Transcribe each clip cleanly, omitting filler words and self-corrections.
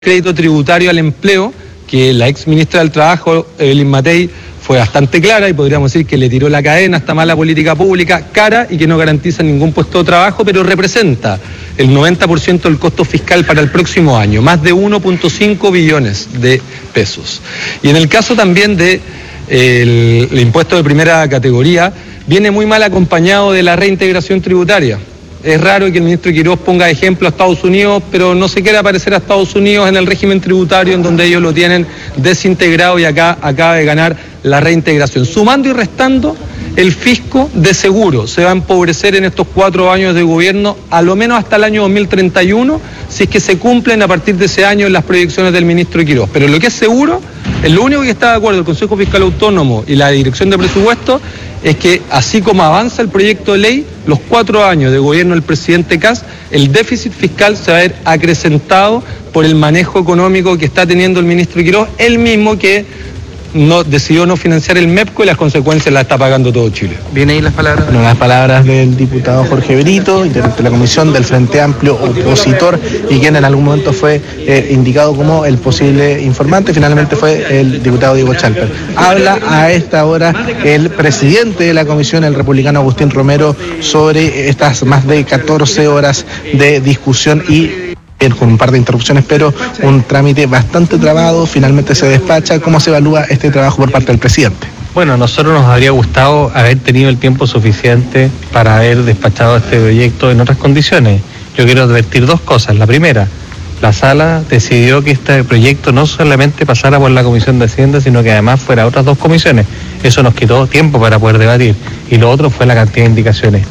crédito tributario al empleo, que la ex ministra del Trabajo, Evelyn Matei, fue bastante clara y podríamos decir que le tiró la cadena a esta mala política pública, cara y que no garantiza ningún puesto de trabajo, pero representa el 90% del costo fiscal para el próximo año, más de 1.5 billones de pesos. Y en el caso también de el impuesto de primera categoría, viene muy mal acompañado de la reintegración tributaria. Es raro que el ministro Quirós ponga de ejemplo a Estados Unidos, pero no se quiere parecer a Estados Unidos en el régimen tributario en donde ellos lo tienen desintegrado y acá acaba de ganar la reintegración. Sumando y restando, el fisco de seguro se va a empobrecer en estos 4 años de gobierno, a lo menos hasta el año 2031, si es que se cumplen a partir de ese año las proyecciones del ministro Quirós. Pero lo que es seguro, es lo único que está de acuerdo el Consejo Fiscal Autónomo y la Dirección de Presupuestos, es que así como avanza el proyecto de ley, los 4 años de gobierno del presidente Kast, el déficit fiscal se va a ver acrecentado por el manejo económico que está teniendo el ministro Quirós, él mismo que decidió no financiar el MEPCO y las consecuencias las está pagando todo Chile. ¿Viene ahí las palabras? Bueno, las palabras del diputado Jorge Brito, integrante de la comisión del Frente Amplio opositor y quien en algún momento fue indicado como el posible informante, finalmente fue el diputado Diego Chalper. Habla a esta hora el presidente de la comisión, el republicano Agustín Romero, sobre estas más de 14 horas de discusión y con un par de interrupciones, pero un trámite bastante trabado, finalmente se despacha. ¿Cómo se evalúa este trabajo por parte del presidente? Bueno, a nosotros nos habría gustado haber tenido el tiempo suficiente para haber despachado este proyecto en otras condiciones. Yo quiero advertir 2 cosas. La primera, la sala decidió que este proyecto no solamente pasara por la Comisión de Hacienda, sino que además fuera a otras 2 comisiones. Eso nos quitó tiempo para poder debatir. Y lo otro fue la cantidad de indicaciones.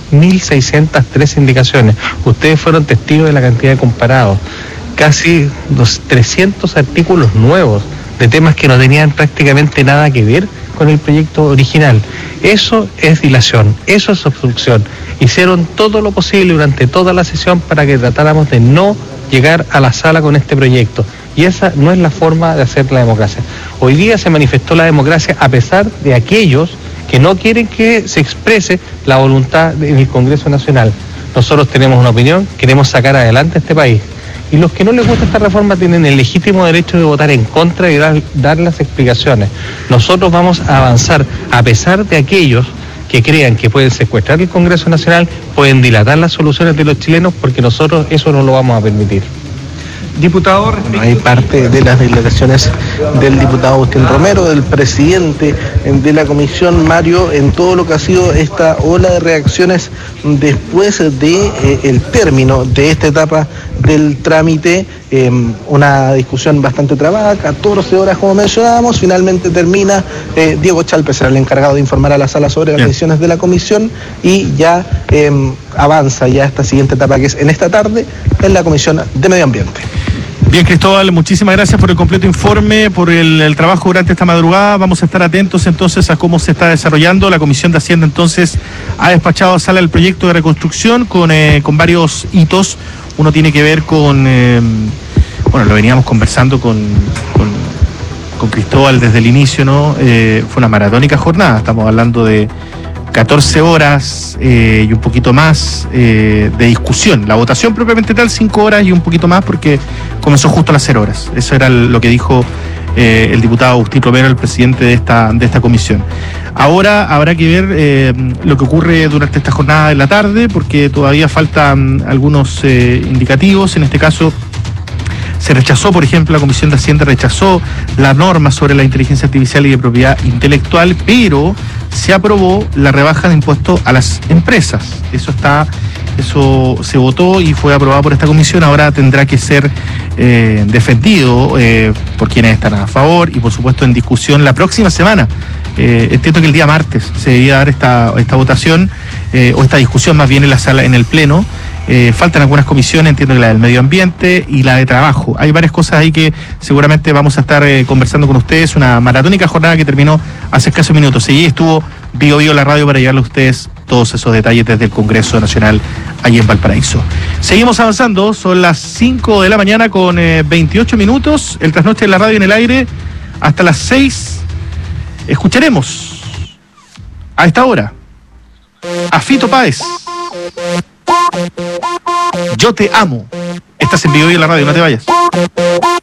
1.603 indicaciones. Ustedes fueron testigos de la cantidad de comparados. Casi 300 artículos nuevos de temas que no tenían prácticamente nada que ver con el proyecto original. Eso es dilación, eso es obstrucción. Hicieron todo lo posible durante toda la sesión para que tratáramos de no llegar a la sala con este proyecto. Y esa no es la forma de hacer la democracia. Hoy día se manifestó la democracia a pesar de aquellos que no quieren que se exprese la voluntad del Congreso Nacional. Nosotros tenemos una opinión, queremos sacar adelante este país. Y los que no les gusta esta reforma tienen el legítimo derecho de votar en contra y dar las explicaciones. Nosotros vamos a avanzar a pesar de aquellos que crean que pueden secuestrar el Congreso Nacional, pueden dilatar las soluciones de los chilenos, porque nosotros eso no lo vamos a permitir. Diputado, hay parte de las declaraciones del diputado Agustín Romero, del presidente de la comisión, Mario, en todo lo que ha sido esta ola de reacciones después de el término de esta etapa del trámite, una discusión bastante trabada, 14 horas como mencionábamos, finalmente termina. Diego Chalper será el encargado de informar a la sala sobre las decisiones de la comisión y ya avanza ya esta siguiente etapa, que es en esta tarde en la Comisión de Medio Ambiente. Bien, Cristóbal, muchísimas gracias por el completo informe, por el trabajo durante esta madrugada. Vamos a estar atentos entonces a cómo se está desarrollando. La Comisión de Hacienda entonces ha despachado a sala el proyecto de reconstrucción con varios hitos. Uno tiene que ver con, bueno, lo veníamos conversando con Cristóbal desde el inicio, ¿no? Fue una maratónica jornada, estamos hablando de 14 horas y un poquito más de discusión. La votación propiamente tal, 5 horas y un poquito más, porque comenzó justo a las 0 horas. Eso era lo que dijo el diputado Agustín Romero, el presidente de esta comisión. Ahora habrá que ver lo que ocurre durante esta jornada de la tarde, porque todavía faltan algunos indicativos. En este caso, se rechazó, por ejemplo, la Comisión de Hacienda rechazó la norma sobre la inteligencia artificial y de propiedad intelectual, pero se aprobó la rebaja de impuestos a las empresas. Eso se votó y fue aprobado por esta comisión. Ahora tendrá que ser defendido por quienes están a favor y, por supuesto, en discusión la próxima semana. Entiendo que el día martes se debía dar esta votación o esta discusión más bien en la sala, en el pleno. Faltan algunas comisiones, entiendo que la del medio ambiente y la de trabajo. Hay varias cosas ahí que seguramente vamos a estar conversando con ustedes. Una maratónica jornada que terminó hace escasos minutos. Y estuvo Bio la radio para llevarle a ustedes todos esos detalles desde el Congreso Nacional allí en Valparaíso. Seguimos avanzando, son las 5 de la mañana con 28 minutos. El trasnoche en la radio en el aire hasta las 6. Escucharemos a esta hora a Fito Páez. Yo te amo. Estás en Bio en la radio, no te vayas.